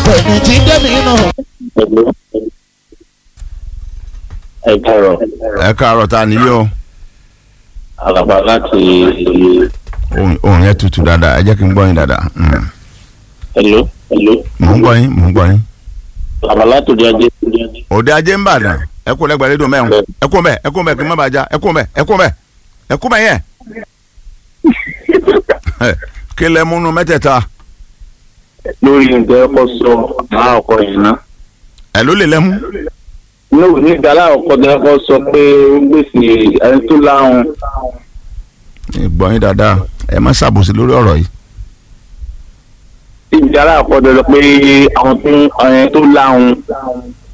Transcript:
ẹni tí dẹ́mi náà. ẹ káàárọ̀ ta ni yóò. Àlàbà láti. ohun yẹn tutù dáadáa ẹ jẹ́ kí n gbọ́ yín dáadáa. Hello. mò ń gbọ́ yín. Àlàbà láti òde ajé. òde ajé ń bàdàn ẹ kú lẹ́gbẹ̀ẹ́ rédíò mẹ́rin ẹ kú mẹ́ kí n má bàa já ẹ kú mẹ́ yẹn. kí lẹ múnú mẹ́tẹ̀ẹ̀ta. Lórí nǹkan ẹ̀kọ́ sọ máa ọkọ yẹn ná. ẹ ló lè lẹ́mú. Ní ìgbàlá ọkọ ẹ̀kọ́ sọ pé ó gbèsè ẹni tó láhùn. gbọ́ yín dáadáa ẹ má ṣàbòsí lórí ọ̀rọ̀ yìí. Ìgbàlá ọkọ sọ pé àwọn tó láhùn